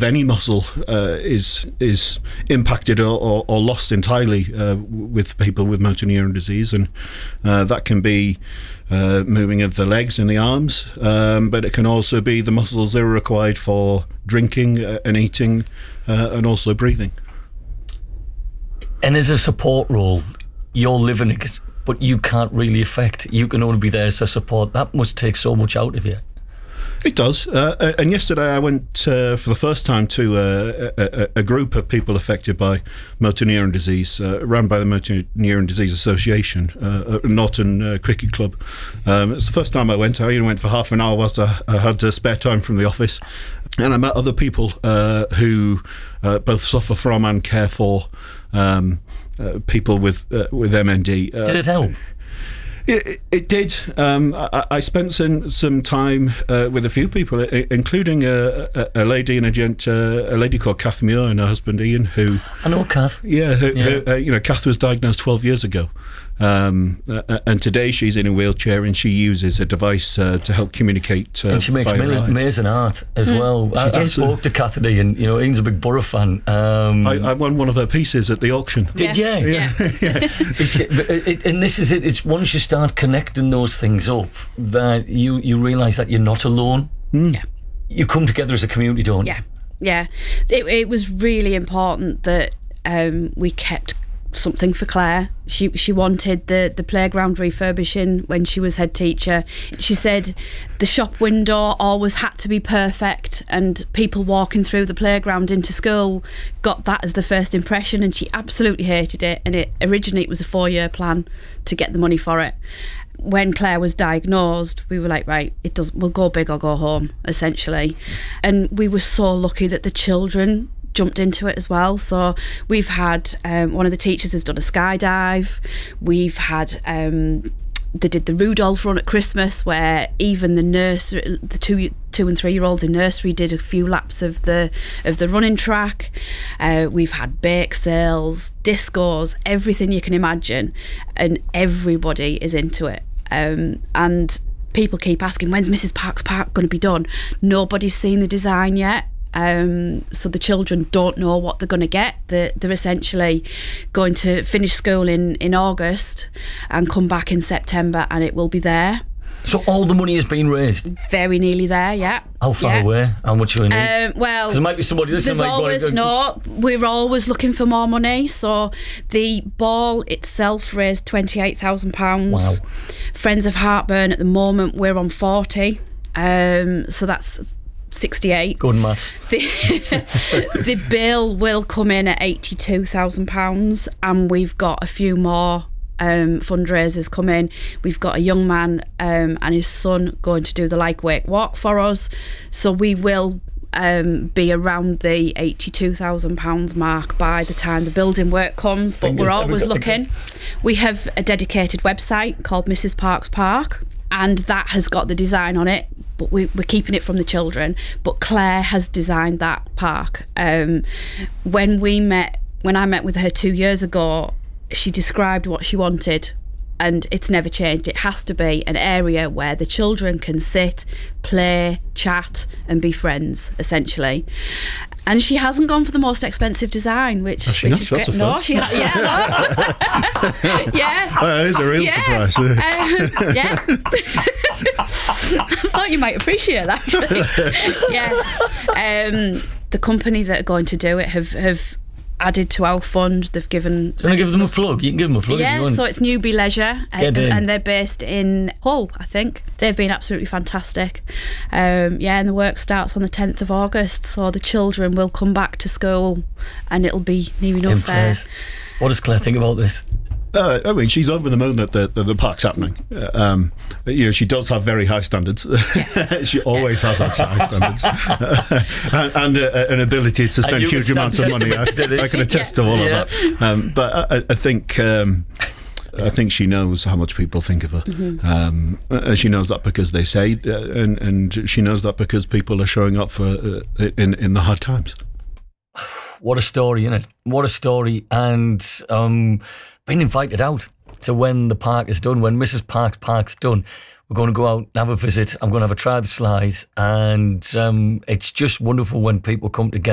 of any muscle is impacted or lost entirely with people with motor neuron disease, and that can be moving of the legs and the arms, but it can also be the muscles that are required for drinking and eating, and also breathing. And as a support role, you're living it, but you can't really affect. You can only be there as a support. That must take so much out of you. It does. And yesterday I went for the first time to a group of people affected by motor neuron disease, run by the Motor Neuron Disease Association, at Norton Cricket Club. It's the first time I went. I only went for half an hour whilst I had spare time from the office. And I met other people who both suffer from and care for people with MND. Did it help? It did. I spent some time with a few people, including a lady and a lady called Kath Muir and her husband Ian, who I know Kath. Yeah, who, Kath was diagnosed 12 years ago, and today she's in a wheelchair and she uses a device to help communicate. And she makes amazing art as well. I spoke to Kath today, and Ian's a big Borough fan. I won one of her pieces at the auction. Did you? Yeah. And this is it. It's once you start connecting those things up that you realise that you're not alone. Yeah. You come together as a community, don't you? Yeah. It was really important that we kept something for Claire. She wanted the playground refurbishing when she was head teacher. She said the shop window always had to be perfect, and people walking through the playground into school got that as the first impression, and she absolutely hated it. And originally it was a 4-year plan to get the money for it. When Claire was diagnosed, we were like, right, we'll go big or go home, essentially. And we were so lucky that the children jumped into it as well. So we've had one of the teachers has done a skydive. We've had they did the Rudolph run at Christmas, where even the nursery, the 2 and 3 year olds in nursery did a few laps of the running track. We've had bake sales, discos, everything you can imagine, and everybody is into it. And people keep asking, when's Mrs. Park's Park going to be done? Nobody's seen the design yet. So the children don't know what they're going to get. They're essentially going to finish school in August and come back in September, and it will be there. So all the money has been raised? Very nearly there, yeah. How far away? How much are we need? Well, because there might be somebody listening we're always looking for more money. So the ball itself raised £28,000. Wow. Friends of Heartburn at the moment, we're on 40. So that's 68. Good maths. The bill will come in at £82,000, and we've got a few more fundraisers come in. We've got a young man and his son going to do the Like Wake Walk for us, so we will be around the £82,000 mark by the time the building work comes. But we're always looking. We have a dedicated website called Mrs. Park's Park, and that has got the design on it, but we're keeping it from the children. But Claire has designed that park. When I met with her 2 years ago, she described what she wanted, and it's never changed. It has to be an area where the children can sit, play, chat, and be friends, essentially. And she hasn't gone for the most expensive design, which is great. No, she yeah. That is a real surprise. Yeah. I thought you might appreciate that. Yeah. The company that are going to do it have added to our fund. They've given... Do you want to give them a plug? You can give them a plug. Yeah, so it's Newby Leisure, and they're based in Hull, I think. They've been absolutely fantastic. And the work starts on the 10th of August, so the children will come back to school and it'll be near enough there. What does Claire think about this? I mean, she's over the moon that the park's happening. She does have very high standards. She always has had high standards, and an ability to spend huge amounts of money. I can attest to all of that. But I think she knows how much people think of her. Mm-hmm. She knows that because they say, and she knows that because people are showing up for in the hard times. What a story, innit? What a story, and being invited out to when the park is done, when Mrs. Park's done. We're going to go out and have a visit. I'm going to have a try the slide, and it's just wonderful when people come together.